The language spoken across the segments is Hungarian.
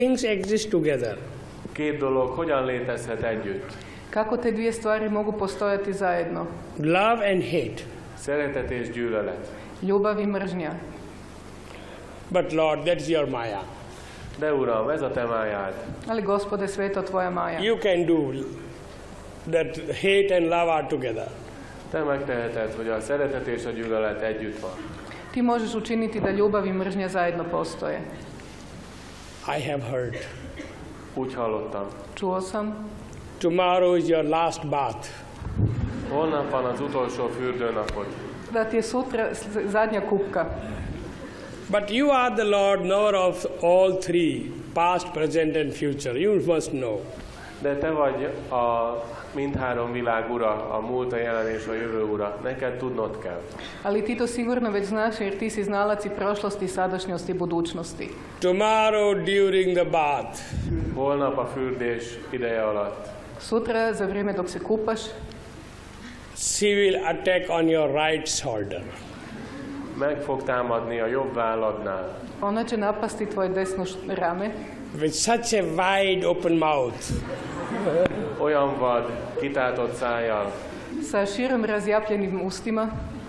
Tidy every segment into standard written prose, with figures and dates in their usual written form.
things exist together? Két dolog hogyan létezhet együtt? Kako te dvije stvari mogu postojati zajedno? Love and hate. Szeretet és gyűlölet. Ljubav i mržnja. But Lord, that's your Maya. De Uram, ez a te májád. Ali Gospode, sve je to tvoja maja. You can do that hate and love are together. Te megteheted, hogy a szeretet és a gyűlölet együtt van. Ti možeš učiniti da ljubav i mržnja zajedno postoje. I have heard. Úgy hallottam. Čuo sam. Tomorrow is your last bath. Holnap van az utolsó fürdőnapod. Da ti je sutra zadnja kupka. But you are the Lord, knower of all three, past, present and future. You must know. De te vagy a mindhárom világ ura, a múlt, a jelen és a jövő ura. Neked tudnod kell. Ali ti to sigurno već znaš jer ti si znalac i prošlosti, sadašnjosti i budućnosti. Tomorrow during the bath. Holnap a fürdés ideje alatt. Sutra, za vrijeme dok se kupaš, She will attack on your right shoulder. Meg fog támadni a jobb válladnál. ona će napasti tvoje desno rame. With such a wide open mouth. Olyan vad, kitátott szájjal. Sa širom razjapljenim ustima.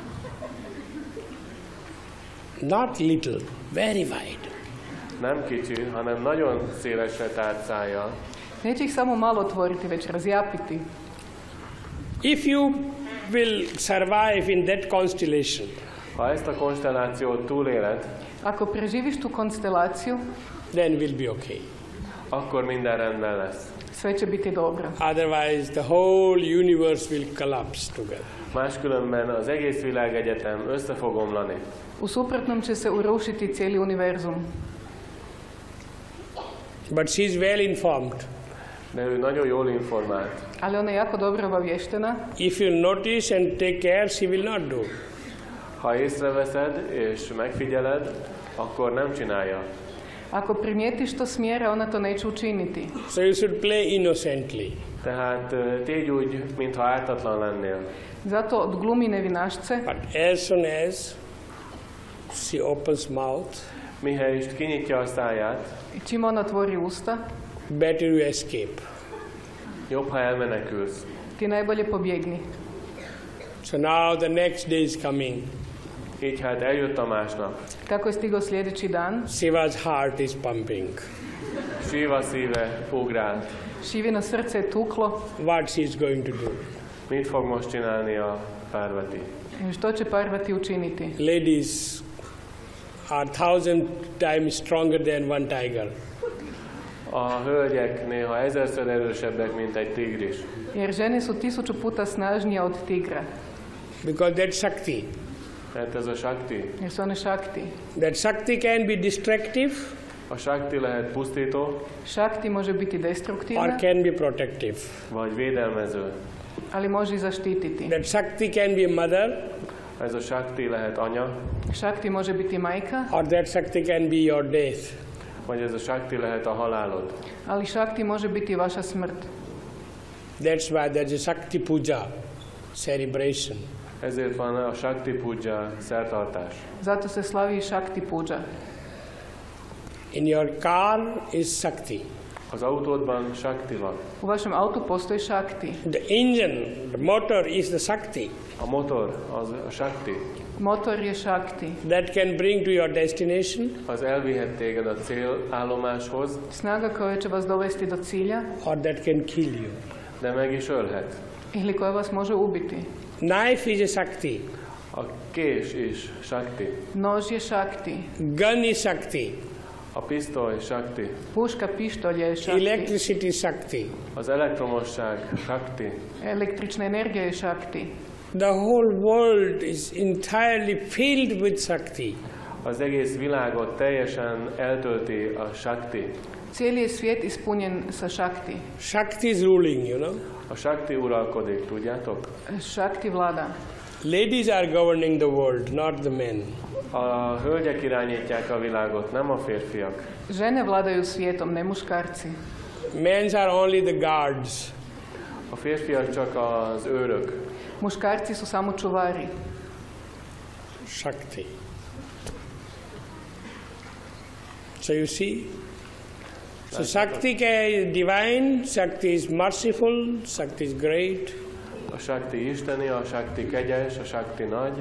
Not little, very wide. Nem kicsi, hanem nagyon szélesre tárt szájjal. Neće ih samo malo otvoriti, već razjapiti. If you will survive in that constellation, Ha ezt a konstellációt túléled, ako preživiš tu konstelaciju, then will be okay. akkor minden rendben lesz. sve će biti dobro. Otherwise, the whole universe will collapse together. Máskülönben az egész világegyetem össze fog omlani. U suprotnom će se urušiti cijeli univerzum. But she is well informed. De ő nagyon jól informált. Ali ona je jako dobro obavještena. If you notice and take care, she will not do. Ha észreveszed és megfigyeled, akkor nem csinálja. Ako primijetiš to smjera, ona to neće učiniti. So you should play innocently. Tehát tégy úgy, mintha ártatlan lennél. Zato odglumi nevinašce, But as soon as she opens mouth, Mihelyest kinyitja a száját, i čim ona otvori usta, better you escape. jobb, ha elmenekülsz. ti najbolje pobjegni. So now the next day is coming. Így hát eljött a másnap. Kako je stigao sljedeći dan, Shiva's heart is pumping. Shiva szíve ugrált. Šivino srce je tuklo. What she is going to do? Mit fog most csinálni a Parvati? Što će Parvati učiniti? Ladies are 1,000 times stronger than one tiger. A hölgyek néha 1000-szer erősebbek, mint egy tigris. Jer žene su 1000 puta snažnije od tigra. Because that Shakti. Mert ez a Shakti. Jer su one Shakti. That Shakti can be destructive A Shakti lehet pusztító, Shakti može biti or destruktivna, can be protective. vagy védelmező. ali može i zaštititi. That Shakti can be a mother, Ez a Shakti lehet anya, Shakti može biti majka, or that Shakti can be your death. vagy ez a Shakti lehet a halálod. ali Shakti može biti vaša smrt. That's why there's a Shakti Puja celebration. Ezért van a Shakti Puja szertartás. Zato se slavi i Shakti puja. In your car is Shakti. Az autódban Shakti van. U vašem autu postoji Shakti. The engine, the motor is the Shakti. A motor az a Shakti. Motor je Shakti. That can bring to your destination Az elvihet téged a célállomáshoz, Snaga koja će vas dovesti do cilja or that can kill you. de meg is ölhet. ili koja vas može ubiti. Knife is a Shakti. A kés is Shakti. Nož je Shakti. Gun is Shakti. A pisztoly Shakti. Puška, pištolj je Shakti. Electricity is Shakti. Az elektromosság Shakti. Električna energija je Shakti. The whole world is entirely filled with Shakti. Az egész világot teljesen eltölti a Shakti. Cijeli je svijet ispunjen sa Shakti. Shakti is ruling, you know. A Shakti uralkodik, tudjátok? Shakti vlada. Ladies are governing the world, not the men. A hölgyek irányítják a világot, nem a férfiak. Žene vladaju svijetom, ne muškarci. Men are only the guards. A férfiak csak az őrök. Muškarci su samo čuvari. Shakti. So you see, So Shaktike is divine, Shakti is merciful, Shakti is great. A Shakti isteni, a Shakti kegyes, a Shakti nagy.